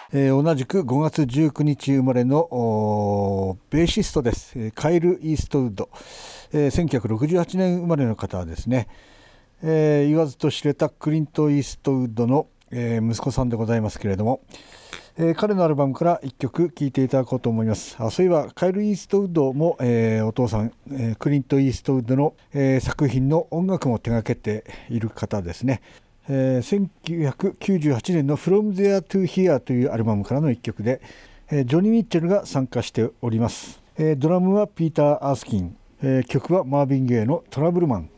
同じく5月19日生まれのベーシストです。カイル・イーストウッド、1968年生まれの方ですね。言わずと知れたクリント・イーストウッドの、息子さんでございますけれども、彼のアルバムから1曲聴いていただこうと思います。そういえばカイル・イーストウッドも、お父さん、クリント・イーストウッドの、作品の音楽も手掛けている方ですね。1998年の From There to Here というアルバムからの一曲で、ジョニー・ミッチェルが参加しております。ドラムはピーター・アースキン、曲はマーヴィン・ゲイのトラブルマン。